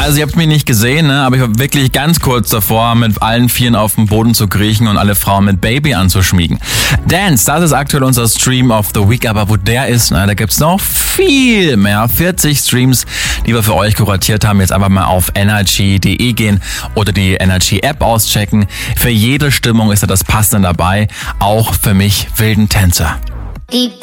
Also ihr habt mich nicht gesehen, ne? Aber ich war wirklich ganz kurz davor, mit allen Vieren auf den Boden zu kriechen und alle Frauen mit Baby anzuschmiegen. Dance, das ist aktuell unser Stream of the Week, aber wo der ist, da gibt's noch viel mehr. 40 Streams, die wir für euch kuratiert haben. Jetzt einfach mal auf energy.de gehen oder die Energy App auschecken. Für jede Stimmung ist da das Passende dabei, auch für mich wilden Tänzer.